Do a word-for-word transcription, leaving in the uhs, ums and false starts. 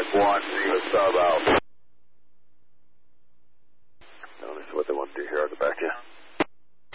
five one, the sub out. Notice what they want to do here on the back end.